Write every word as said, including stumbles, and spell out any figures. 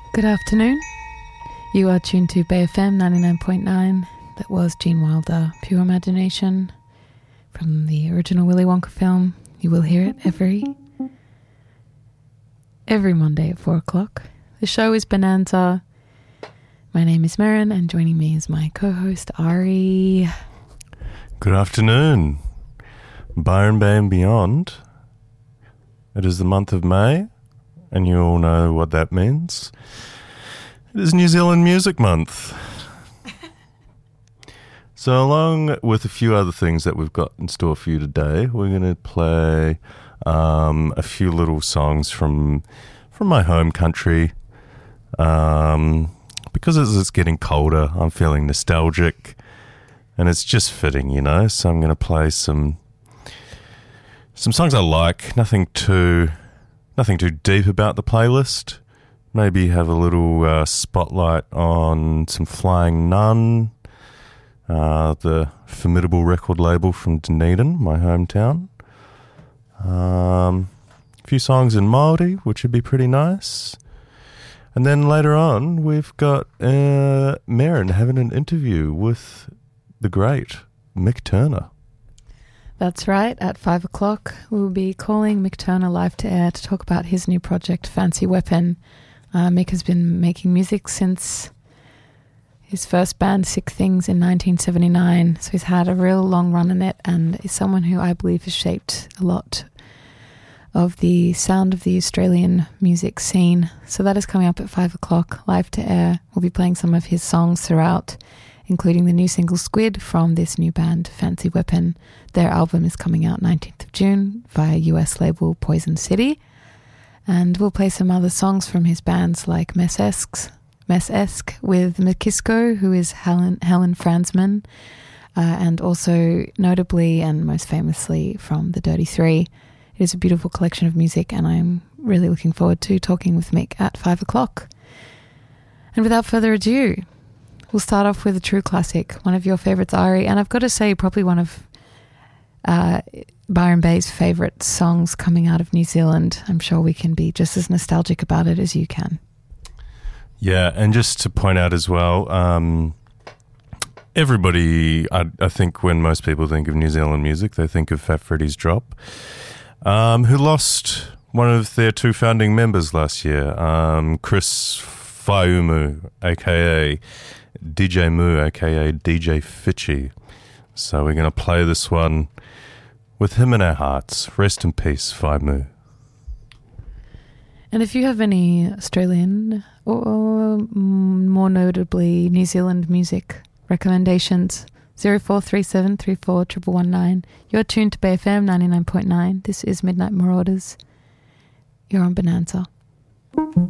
Good afternoon. You are tuned to Bay F M ninety-nine point nine. That was Gene Wilder, Pure Imagination, from the original Willy Wonka film. You will hear it every every Monday at four o'clock. The show is Bonanza. My name is Merrin, and joining me is my co-host Ari. Good afternoon, Byron Bay and beyond. It is the month of May, and you all know what that means. It is New Zealand Music Month. So along with a few other things that we've got in store for you today, we're going to play um, a few little songs from from my home country. Um, because as it's getting colder, I'm feeling nostalgic, and it's just fitting, you know. So I'm going to play some some songs I like. Nothing too nothing too deep about the playlist. Maybe have a little uh, spotlight on some Flying Nun, uh, the formidable record label from Dunedin, my hometown. Um, a few songs in Māori, which would be pretty nice. And then later on, we've got uh, Merrin having an interview with the great Mick Turner. That's right. At five o'clock, we will be calling Mick Turner live to air to talk about his new project, Fancy Weapon. Uh, Mick has been making music since his first band, Sick Things, in nineteen seventy-nine. So he's had a real long run in it, and is someone who I believe has shaped a lot of the sound of the Australian music scene. So that is coming up at five o'clock, live to air. We'll be playing some of his songs throughout, including the new single Squid from this new band, Fancy Weapon. Their album is coming out nineteenth of June via U S label Poison City. And we'll play some other songs from his bands like Mess-esque, Mess-esque with Makisco, who is Helen, Helen Franzman, uh, and also notably and most famously from The Dirty Three. It is a beautiful collection of music, and I'm really looking forward to talking with Mick at five o'clock. And without further ado, we'll start off with a true classic, one of your favourites, Ari, and I've got to say probably one of uh, Byron Bay's favourite songs coming out of New Zealand. I'm sure we can be just as nostalgic about it as you can. Yeah, and just to point out as well, um, everybody, I, I think when most people think of New Zealand music, they think of Fat Freddy's Drop, um, who lost one of their two founding members last year, um, Chris Faiumu, a k a. D J Moo, a k a. D J Fitchy. So we're going to play this one with him in our hearts. Rest in peace, Faiumu. And if you have any Australian or more notably New Zealand music recommendations, zero four three seven three four one one one nine. You're tuned to Bay F M ninety-nine point nine. This is Midnight Marauders. You're on Bonanza.